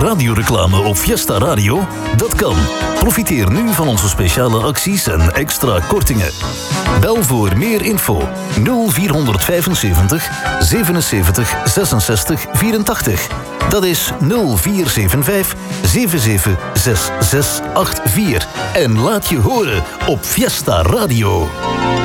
radioreclame op Fiesta Radio? Dat kan. Profiteer nu van onze speciale acties en extra kortingen. Bel voor meer info 0475 77 66 84. Dat is 0475 77 6684. En laat je horen op Fiesta Radio.